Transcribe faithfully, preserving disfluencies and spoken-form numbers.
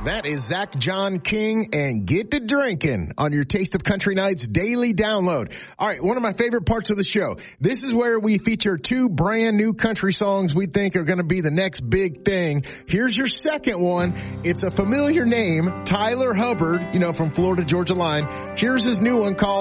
That is Zach John King and Get to Drinking on your Taste of Country Nights daily download. All right, one of my favorite parts of the show. This is where we feature two brand new country songs we think are going to be the next big thing. Here's your second one. It's a familiar name, Tyler Hubbard, you know, from Florida Georgia Line. Here's his new one called